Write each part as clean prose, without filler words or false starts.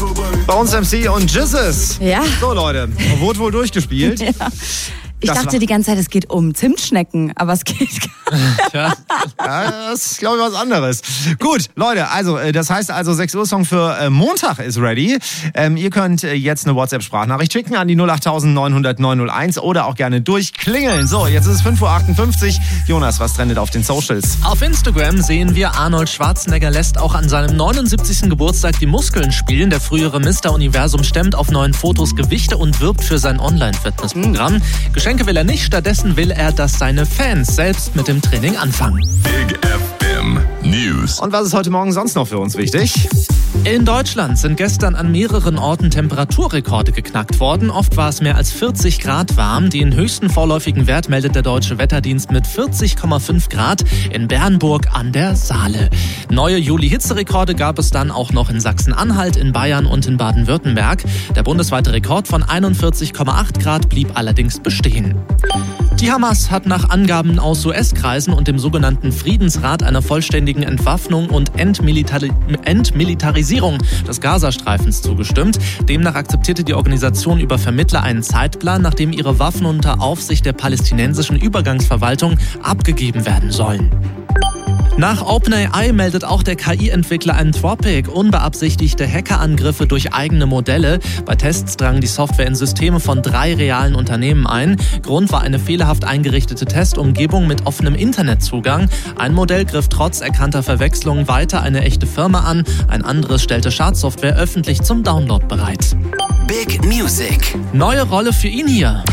Bei uns MC und Jizzes. Ja. So Leute, wurde wohl durchgespielt. Ja. Ich dachte die ganze Zeit, es geht um Zimtschnecken, aber es geht gar nicht. Ja, das ist, glaube ich, was anderes. Gut, Leute, also das heißt also 6 Uhr Song für Montag ist ready. Ihr könnt jetzt eine WhatsApp-Sprachnachricht schicken an die 08000 900 901 oder auch gerne durchklingeln. So, jetzt ist es 5.58 Uhr. Jonas, was trendet auf den Socials? Auf Instagram sehen wir, Arnold Schwarzenegger lässt auch an seinem 79. Geburtstag die Muskeln spielen. Der frühere Mr. Universum stemmt auf neuen Fotos Gewichte und wirbt für sein Online-Fitnessprogramm. Geschenke will er nicht, stattdessen will er, dass seine Fans selbst mit dem Training anfangen. Big FM News. Und was ist heute Morgen sonst noch für uns wichtig? In Deutschland sind gestern an mehreren Orten Temperaturrekorde geknackt worden. Oft war es mehr als 40 Grad warm. Den höchsten vorläufigen Wert meldet der Deutsche Wetterdienst mit 40,5 Grad in Bernburg an der Saale. Neue Juli-Hitzerekorde gab es dann auch noch in Sachsen-Anhalt, in Bayern und in Baden-Württemberg. Der bundesweite Rekord von 41,8 Grad blieb allerdings bestehen. Die Hamas hat nach Angaben aus US-Kreisen und dem sogenannten Friedensrat einer vollständigen Entwaffnung und Entmilitarisierung des Gazastreifens zugestimmt. Demnach akzeptierte die Organisation über Vermittler einen Zeitplan, nachdem ihre Waffen unter Aufsicht der palästinensischen Übergangsverwaltung abgegeben werden sollen. Nach OpenAI meldet auch der KI-Entwickler Anthropic unbeabsichtigte Hackerangriffe durch eigene Modelle. Bei Tests drang die Software in Systeme von 3 realen Unternehmen ein. Grund war eine fehlerhaft eingerichtete Testumgebung mit offenem Internetzugang. Ein Modell griff trotz erkannter Verwechslungen weiter eine echte Firma an. Ein anderes stellte Schadsoftware öffentlich zum Download bereit. Big Music. Neue Rolle für ihn hier.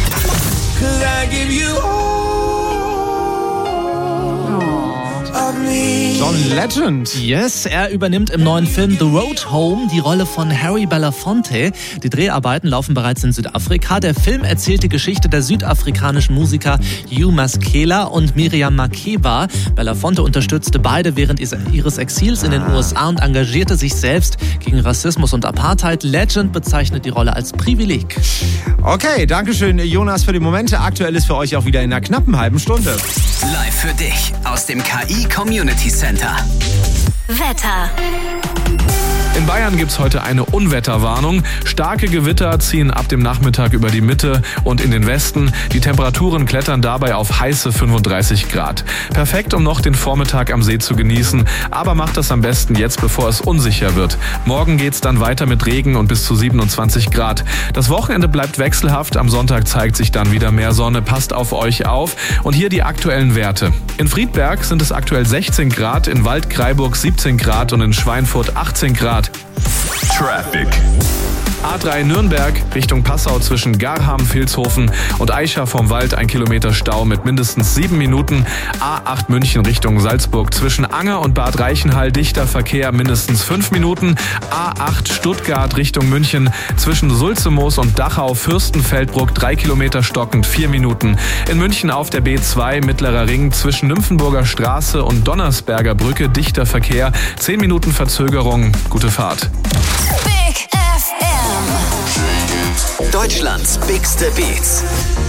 John Legend. Yes, er übernimmt im neuen Film The Road Home die Rolle von Harry Belafonte. Die Dreharbeiten laufen bereits in Südafrika. Der Film erzählt die Geschichte der südafrikanischen Musiker Hugh Masekela und Miriam Makeba. Belafonte unterstützte beide während ihres Exils in den USA und engagierte sich selbst gegen Rassismus und Apartheid. Legend bezeichnet die Rolle als Privileg. Okay, dankeschön Jonas für die Momente. Aktuell ist für euch auch wieder in einer knappen halben Stunde. Live für dich aus dem KI Community Center. Wetter. In Bayern gibt's heute eine Unwetterwarnung. Starke Gewitter ziehen ab dem Nachmittag über die Mitte und in den Westen. Die Temperaturen klettern dabei auf heiße 35 Grad. Perfekt, um noch den Vormittag am See zu genießen. Aber macht das am besten jetzt, bevor es unsicher wird. Morgen geht's dann weiter mit Regen und bis zu 27 Grad. Das Wochenende bleibt wechselhaft. Am Sonntag zeigt sich dann wieder mehr Sonne. Passt auf euch auf. Und hier die aktuellen Werte. In Friedberg sind es aktuell 16 Grad, in Waldkraiburg 17 Grad und in Schweinfurt 18 Grad. Traffic. A3 Nürnberg Richtung Passau zwischen Garham, Vilshofen und Aicha vom Wald 1 Kilometer Stau mit mindestens 7 Minuten. A8 München Richtung Salzburg zwischen Anger und Bad Reichenhall dichter Verkehr mindestens 5 Minuten. A8 Stuttgart Richtung München zwischen Sulzemoos und Dachau Fürstenfeldbruck 3 Kilometer stockend 4 Minuten. In München auf der B2 Mittlerer Ring zwischen Nymphenburger Straße und Donnersberger Brücke dichter Verkehr 10 Minuten Verzögerung. Gute Fahrt. Big FM. Deutschlands bigste Beats.